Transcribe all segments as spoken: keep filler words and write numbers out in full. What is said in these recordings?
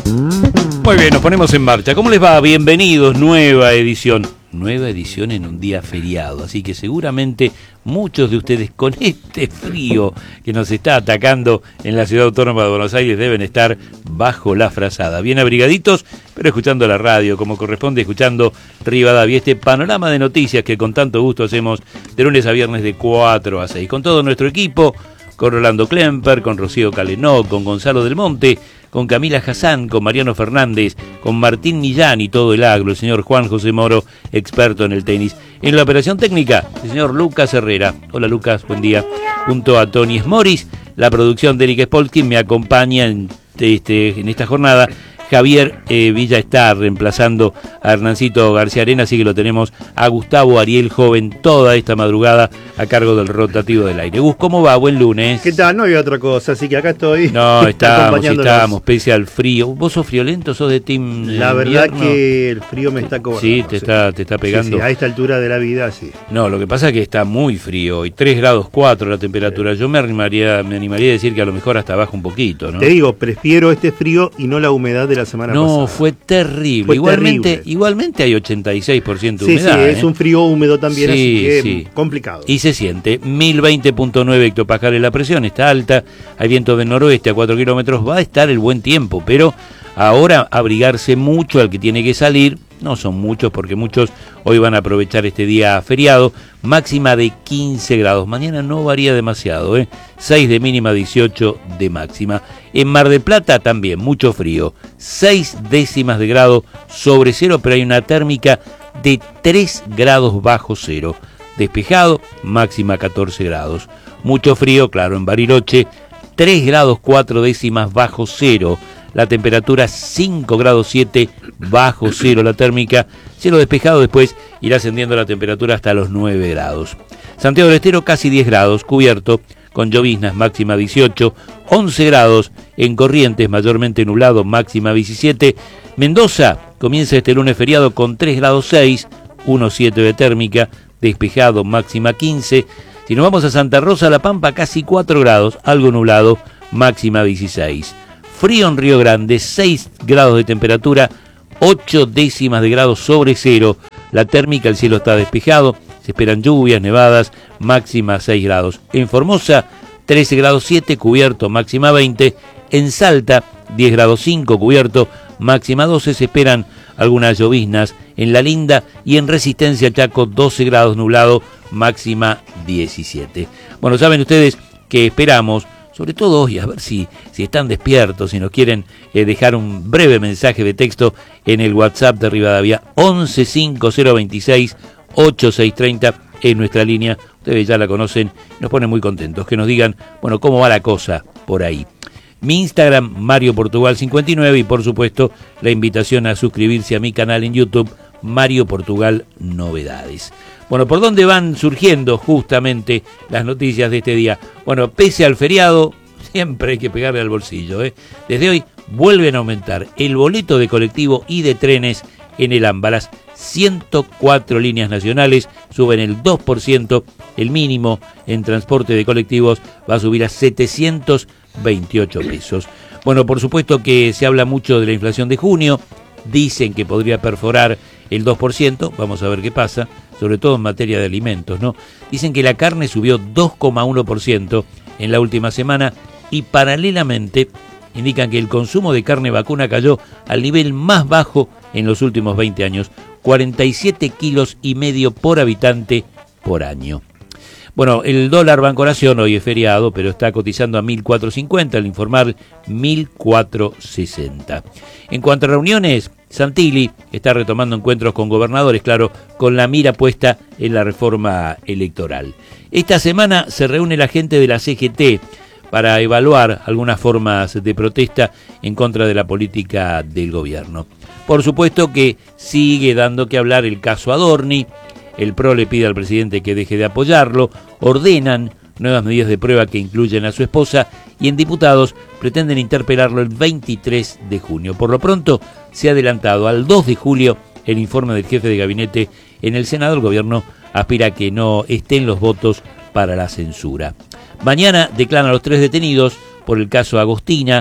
Muy bien, nos ponemos en marcha. ¿Cómo les va? Bienvenidos, nueva edición. Nueva edición en un día feriado, así que seguramente muchos de ustedes con este frío que nos está atacando en la ciudad autónoma de Buenos Aires deben estar bajo la frazada, bien abrigaditos, pero escuchando la radio como corresponde, escuchando Rivadavia, este panorama de noticias que con tanto gusto hacemos de lunes a viernes de cuatro a seis, con todo nuestro equipo, con Rolando Klemper, con Rocío Calenó, con Gonzalo Del Monte, con Camila Hassan, con Mariano Fernández, con Martín Millán y todo el agro, el señor Juan José Moro, experto en el tenis. En la operación técnica, el señor Lucas Herrera. Hola Lucas, buen día. Junto a Tony Smoris, la producción de Eric Spolsky, me acompaña en, este, en esta jornada Javier eh, Villa está reemplazando a Hernancito García Arena, así que lo tenemos a Gustavo Ariel Joven toda esta madrugada a cargo del rotativo del aire. Gus, ¿cómo va? Buen lunes. ¿Qué tal? No había otra cosa, así que acá estoy. No, estamos, estamos, pese al frío. ¿Vos sos friolento? ¿Sos de team La verdad invierno? Que el frío me está cobrando. Sí, te, sí. Está, te está pegando. Sí, sí, a esta altura de la vida, sí. No, lo que pasa es que está muy frío, y tres grados cuatro la temperatura. Yo me animaría, me animaría a decir que a lo mejor hasta baja un poquito, ¿no? Te digo, prefiero este frío y no la humedad de la semana no, pasada. No, fue terrible. Fue igualmente, terrible. igualmente hay ochenta y seis por ciento de sí, humedad. Sí, ¿eh? es un frío húmedo también, sí, así que sí. complicado. Y se siente, mil veinte punto nueve hectopascales la presión, está alta, hay viento del noroeste a cuatro kilómetros, va a estar el buen tiempo, pero ahora abrigarse mucho al que tiene que salir. No son muchos porque muchos hoy van a aprovechar este día feriado, máxima de quince grados, mañana no varía demasiado, ¿eh? seis de mínima, dieciocho de máxima. En Mar del Plata también mucho frío, seis décimas de grado sobre cero, pero hay una térmica de tres grados bajo cero, despejado, máxima catorce grados. Mucho frío, claro, en Bariloche, tres grados cuatro décimas bajo cero. La temperatura cinco grados siete bajo cero, la térmica, cielo despejado, después irá ascendiendo la temperatura hasta los nueve grados. Santiago del Estero casi diez grados, cubierto, con lloviznas, máxima dieciocho, once grados en Corrientes, mayormente nublado, máxima diecisiete. Mendoza comienza este lunes feriado con tres grados seis, uno coma siete de térmica, despejado, máxima quince. Si nos vamos a Santa Rosa, La Pampa, casi cuatro grados, algo nublado, máxima dieciséis. Frío en Río Grande, seis grados de temperatura, ocho décimas de grado sobre cero. La térmica, el cielo está despejado, se esperan lluvias, nevadas, máxima seis grados. En Formosa, trece grados siete, cubierto, máxima veinte. En Salta, diez grados cinco, cubierto, máxima doce. Se esperan algunas lloviznas en La Linda y en Resistencia Chaco, doce grados nublado, máxima diecisiete. Bueno, saben ustedes que esperamos, sobre todo hoy, a ver si, si están despiertos, si nos quieren eh, dejar un breve mensaje de texto en el WhatsApp de Rivadavia, once cinco cero veintiséis ochenta y seis treinta, en nuestra línea, ustedes ya la conocen, nos ponen muy contentos, que nos digan, bueno, cómo va la cosa por ahí. Mi Instagram, Mario Portugal cincuenta y nueve, y por supuesto, la invitación a suscribirse a mi canal en YouTube, Mario Portugal Novedades. Bueno, ¿por dónde van surgiendo justamente las noticias de este día? Bueno, pese al feriado, siempre hay que pegarle al bolsillo, ¿eh? Desde hoy vuelven a aumentar el boleto de colectivo y de trenes en el AMBA. Las ciento cuatro líneas nacionales suben el dos por ciento, el mínimo en transporte de colectivos va a subir a setecientos veintiocho pesos. Bueno, por supuesto que se habla mucho de la inflación de junio, dicen que podría perforar el dos por ciento, vamos a ver qué pasa, sobre todo en materia de alimentos, ¿no? Dicen que la carne subió dos coma uno por ciento en la última semana y paralelamente indican que el consumo de carne vacuna cayó al nivel más bajo en los últimos veinte años, cuarenta y siete kilos y medio por habitante por año. Bueno, el dólar Bancoración hoy es feriado, pero está cotizando a mil cuatrocientos cincuenta, al informar mil cuatrocientos sesenta. En cuanto a reuniones, Santilli está retomando encuentros con gobernadores, claro, con la mira puesta en la reforma electoral. Esta semana se reúne la gente de la C G T para evaluar algunas formas de protesta en contra de la política del gobierno. Por supuesto que sigue dando que hablar el caso Adorni. El P R O le pide al presidente que deje de apoyarlo, ordenan nuevas medidas de prueba que incluyen a su esposa y en diputados pretenden interpelarlo el veintitrés de junio. Por lo pronto se ha adelantado al dos de julio el informe del jefe de gabinete. En el Senado el gobierno aspira a que no estén los votos para la censura. Mañana declaran a los tres detenidos por el caso Agostina.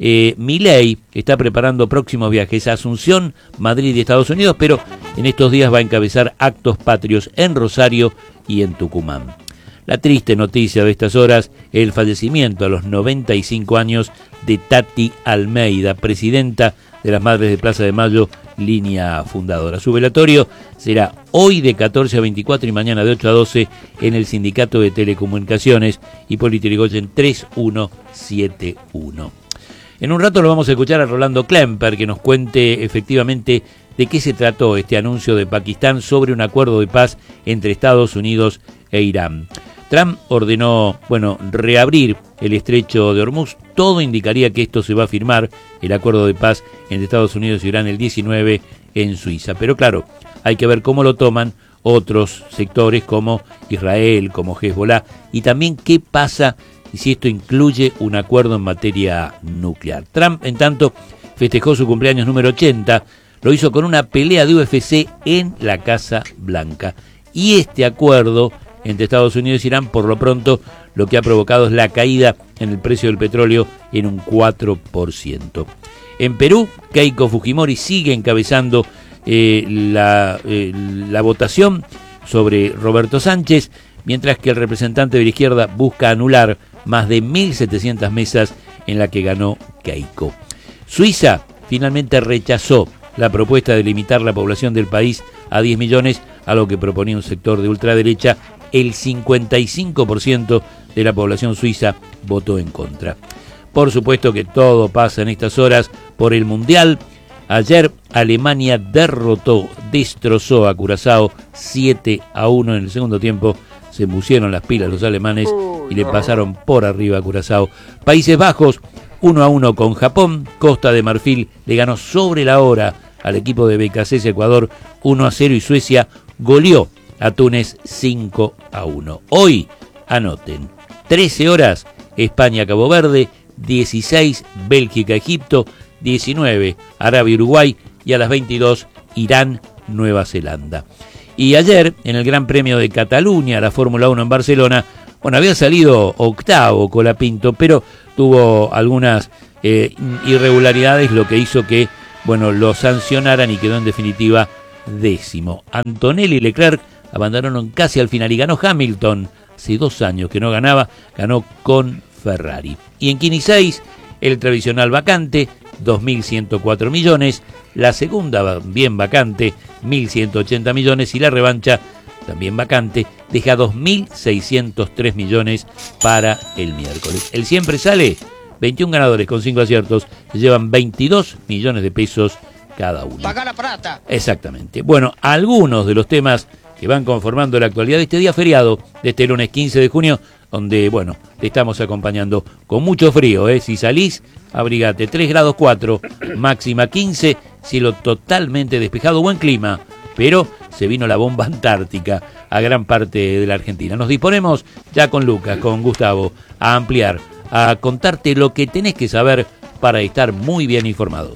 Eh, Milei está preparando próximos viajes a Asunción, Madrid y Estados Unidos, pero en estos días va a encabezar actos patrios en Rosario y en Tucumán. La triste noticia de estas horas es el fallecimiento a los noventa y cinco años de Tati Almeida, presidenta de las Madres de Plaza de Mayo, línea fundadora. Su velatorio será hoy de catorce a veinticuatro y mañana de ocho a doce en el Sindicato de Telecomunicaciones, Hipólito Yrigoyen tres mil ciento setenta y uno. En un rato lo vamos a escuchar a Rolando Klemper, que nos cuente efectivamente de qué se trató este anuncio de Pakistán sobre un acuerdo de paz entre Estados Unidos e Irán. Trump ordenó, bueno, reabrir el estrecho de Hormuz. Todo indicaría que esto se va a firmar, el acuerdo de paz entre Estados Unidos y Irán, el diecinueve en Suiza. Pero claro, hay que ver cómo lo toman otros sectores como Israel, como Hezbollah, y también qué pasa si esto incluye un acuerdo en materia nuclear. Trump, en tanto, festejó su cumpleaños número ochenta, lo hizo con una pelea de U F C en la Casa Blanca. Y este acuerdo entre Estados Unidos e Irán, por lo pronto, lo que ha provocado es la caída en el precio del petróleo en un cuatro por ciento. En Perú, Keiko Fujimori sigue encabezando eh, la, eh, la votación sobre Roberto Sánchez, mientras que el representante de la izquierda busca anular más de mil setecientas mesas en la que ganó Keiko. Suiza finalmente rechazó la propuesta de limitar la población del país a diez millones, a lo que proponía un sector de ultraderecha. El cincuenta y cinco por ciento de la población suiza votó en contra. Por supuesto que todo pasa en estas horas por el Mundial. Ayer Alemania derrotó, destrozó a Curazao siete a uno en el segundo tiempo. Se pusieron las pilas los alemanes y le pasaron por arriba a Curazao. Países Bajos, uno a uno con Japón. Costa de Marfil le ganó sobre la hora al equipo de B K C S Ecuador uno a cero y Suecia goleó a Túnez cinco a uno. Hoy, anoten, trece horas, España-Cabo Verde, dieciséis, Bélgica-Egipto, diecinueve, Arabia-Uruguay y a las veintidós, Irán-Nueva Zelanda. Y ayer, en el Gran Premio de Cataluña, la Fórmula uno en Barcelona, bueno, había salido octavo Colapinto, pero tuvo algunas eh, irregularidades, lo que hizo que, bueno, lo sancionaran y quedó en definitiva décimo. Antonelli y Leclerc abandonaron casi al final y ganó Hamilton, hace dos años que no ganaba, ganó con Ferrari. Y en Kini seis, el tradicional vacante, dos mil ciento cuatro millones, la segunda bien vacante, mil ciento ochenta millones, y la revancha, también vacante, deja dos mil seiscientos tres millones para el miércoles. El siempre sale, veintiún ganadores con cinco aciertos, se llevan veintidós millones de pesos cada uno. Paga la plata. Exactamente. Bueno, algunos de los temas que van conformando la actualidad de este día feriado, de este lunes quince de junio, donde, bueno, te estamos acompañando con mucho frío, ¿eh? Si salís, abrigate, tres grados cuatro, máxima quince, cielo totalmente despejado, buen clima, pero se vino la bomba antártica a gran parte de la Argentina. Nos disponemos ya con Lucas, con Gustavo, a ampliar, a contarte lo que tenés que saber para estar muy bien informado.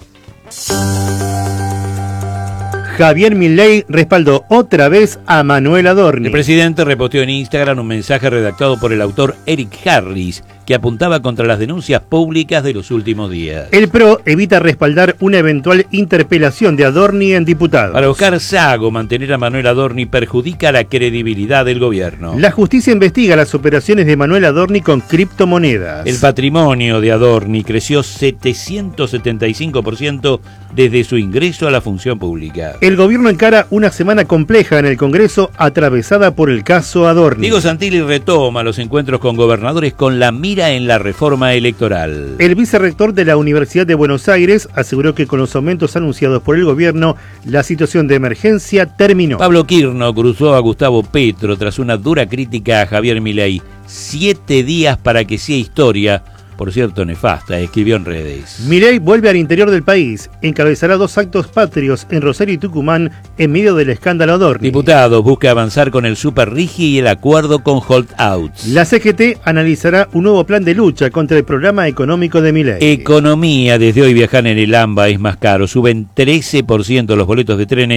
Javier Milei respaldó otra vez a Manuel Adorni. El presidente reposteó en Instagram un mensaje redactado por el autor Eric Harris, que apuntaba contra las denuncias públicas de los últimos días. El P R O evita respaldar una eventual interpelación de Adorni en diputados. Para Oscar Sago, mantener a Manuel Adorni perjudica la credibilidad del gobierno. La justicia investiga las operaciones de Manuel Adorni con criptomonedas. El patrimonio de Adorni creció setecientos setenta y cinco por ciento desde su ingreso a la función pública. El gobierno encara una semana compleja en el Congreso atravesada por el caso Adorni. Diego Santilli retoma los encuentros con gobernadores con la mira en la reforma electoral. El vicerrector de la Universidad de Buenos Aires aseguró que con los aumentos anunciados por el gobierno, la situación de emergencia terminó. Pablo Quirno cruzó a Gustavo Petro tras una dura crítica a Javier Milei. Siete días para que sea historia. Por cierto, nefasta, escribió en redes. Milei vuelve al interior del país. Encabezará dos actos patrios en Rosario y Tucumán en medio del escándalo Adorni. Diputados busca avanzar con el Super Rigi y el acuerdo con Holdouts. La C G T analizará un nuevo plan de lucha contra el programa económico de Milei. Economía. Desde hoy viajar en el AMBA es más caro. Suben trece por ciento los boletos de trenes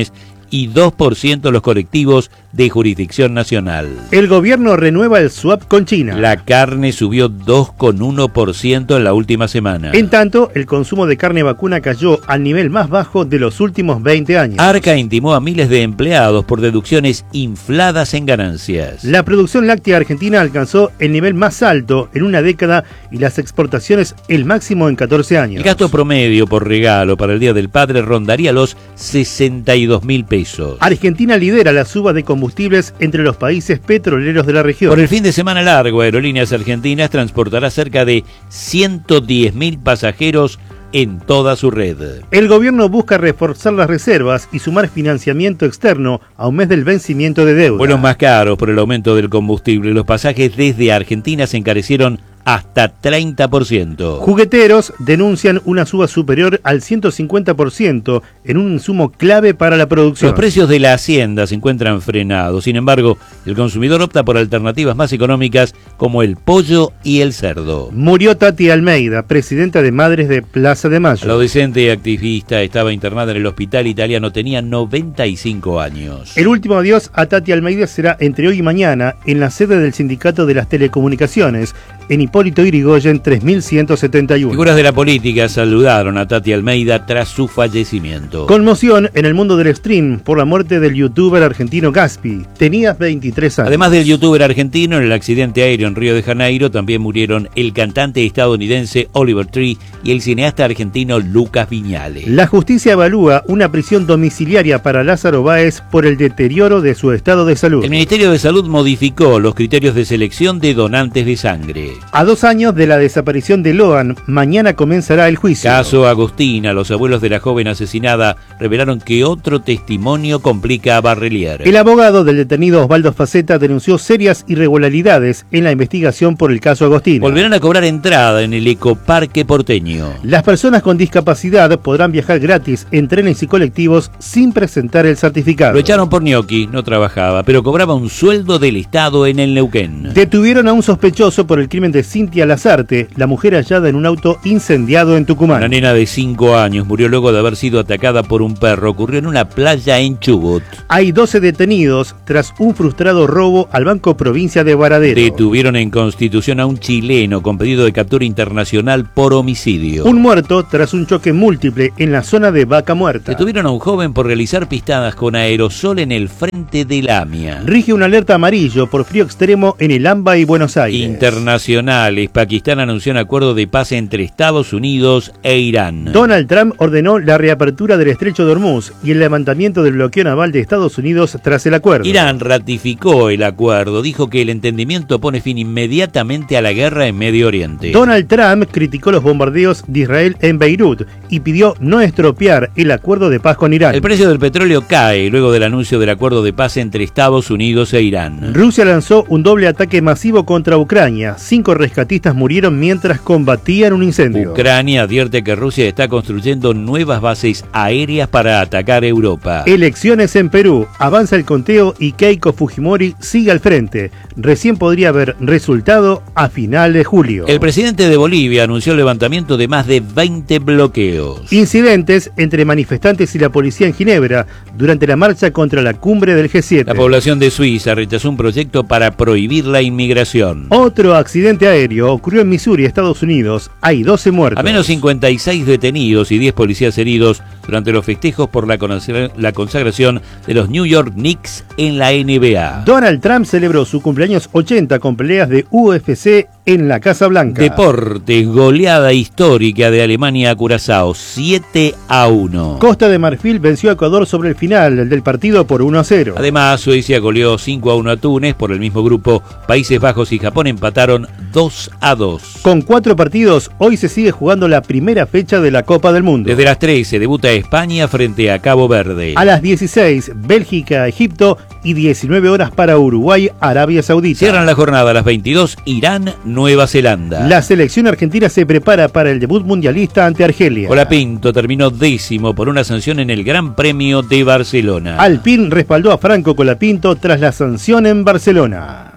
y dos por ciento los colectivos de jurisdicción nacional. El gobierno renueva el swap con China. La carne subió dos coma uno por ciento en la última semana. En tanto, el consumo de carne vacuna cayó al nivel más bajo de los últimos veinte años. Arca intimó a miles de empleados por deducciones infladas en ganancias. La producción láctea argentina alcanzó el nivel más alto en una década y las exportaciones el máximo en catorce años. El gasto promedio por regalo para el Día del Padre rondaría los sesenta y dos mil pesos. Argentina lidera la suba de combustibles entre los países petroleros de la región. Por el fin de semana largo, Aerolíneas Argentinas transportará cerca de ciento diez mil pasajeros en toda su red. El gobierno busca reforzar las reservas y sumar financiamiento externo a un mes del vencimiento de deuda. Vuelos más caros por el aumento del combustible. Los pasajes desde Argentina se encarecieron hasta treinta por ciento. Jugueteros denuncian una suba superior al ciento cincuenta por ciento en un insumo clave para la producción. Los precios de la hacienda se encuentran frenados. Sin embargo, el consumidor opta por alternativas más económicas como el pollo y el cerdo. Murió Tati Almeida, presidenta de Madres de Plaza de Mayo. La adolescente y activista estaba internada en el hospital italiano, tenía noventa y cinco años. El último adiós a Tati Almeida será entre hoy y mañana en la sede del Sindicato de las Telecomunicaciones, en Hipólito Yrigoyen tres mil ciento setenta y uno. Figuras de la política saludaron a Tati Almeida tras su fallecimiento. Conmoción en el mundo del stream por la muerte del youtuber argentino Gaspi. Tenía veintitrés años. Además del youtuber argentino, en el accidente aéreo en Río de Janeiro también murieron el cantante estadounidense Oliver Tree y el cineasta argentino Lucas Viñales. La justicia evalúa una prisión domiciliaria para Lázaro Báez por el deterioro de su estado de salud. El Ministerio de Salud modificó los criterios de selección de donantes de sangre. A dos años de la desaparición de Loan, mañana comenzará el juicio. Caso Agostina. Los abuelos de la joven asesinada revelaron que otro testimonio complica a Barrelier. El abogado del detenido Osvaldo Faceta denunció serias irregularidades en la investigación por el caso Agostina. Volverán a cobrar entrada en el ecoparque porteño. Las personas con discapacidad podrán viajar gratis en trenes y colectivos sin presentar el certificado. Lo echaron por ñoqui, no trabajaba, pero cobraba un sueldo del Estado en el Neuquén. Detuvieron a un sospechoso por el crimen de Cintia Lazarte, la mujer hallada en un auto incendiado en Tucumán. Una nena de cinco años murió luego de haber sido atacada por un perro. Ocurrió en una playa en Chubut. Hay doce detenidos tras un frustrado robo al Banco Provincia de Varadero. Detuvieron en Constitución a un chileno con pedido de captura internacional por homicidio. Un muerto tras un choque múltiple en la zona de Vaca Muerta. Detuvieron a un joven por realizar pistadas con aerosol en el frente del A M I A. Rige una alerta amarillo por frío extremo en el AMBA y Buenos Aires. Internacionales. Pakistán anunció un acuerdo de paz entre Estados Unidos e Irán. Donald Trump ordenó la reapertura del estrecho de Hormuz y el levantamiento del bloqueo naval de Estados Unidos tras el acuerdo. Irán ratificó el acuerdo, dijo que el entendimiento pone fin inmediatamente a la guerra en Medio Oriente. Donald Trump criticó los bombardeos de Israel en Beirut y pidió no estropear el acuerdo de paz con Irán. El precio del petróleo cae luego del anuncio del acuerdo de paz entre Estados Unidos e Irán. Rusia lanzó un doble ataque masivo contra Ucrania. Cinco rescatistas murieron mientras combatían un incendio. Ucrania advierte que Rusia está construyendo nuevas bases aéreas para atacar Europa. Elecciones en Perú. Avanza el conteo y Keiko Fujimori sigue al frente. Recién podría haber resultado a final de julio. El presidente de Bolivia anunció el levantamiento de más de veinte bloqueos. Incidentes entre manifestantes y la policía en Ginebra durante la marcha contra la cumbre del G siete. La población de Suiza rechazó un proyecto para prohibir la inmigración. Otro accidente aéreo ocurrió en Missouri, Estados Unidos. Hay doce muertos. Al menos cincuenta y seis detenidos y diez policías heridos durante los festejos por la consagración de los New York Knicks en la N B A. Donald Trump celebró su cumpleaños ochenta con peleas de U F C en la Casa Blanca. Deportes, goleada histórica de Alemania a Curazao, siete a uno. Costa de Marfil venció a Ecuador sobre el final del partido por uno a cero. Además, Suecia goleó cinco a uno a Túnez. Por el mismo grupo, Países Bajos y Japón empataron dos a dos. Con cuatro partidos, hoy se sigue jugando la primera fecha de la Copa del Mundo. Desde las trece debuta España frente a Cabo Verde. A las dieciséis, Bélgica, Egipto y diecinueve horas para Uruguay, Arabia Saudita. Cierran la jornada a las veintidós, Irán, Nueva Zelanda. La selección argentina se prepara para el debut mundialista ante Argelia. Colapinto terminó décimo por una sanción en el Gran Premio de Barcelona. Alpine respaldó a Franco Colapinto tras la sanción en Barcelona.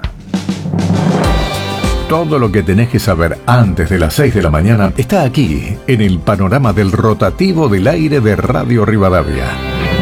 Todo lo que tenés que saber antes de las seis de la mañana está aquí, en el panorama del rotativo del aire de Radio Rivadavia.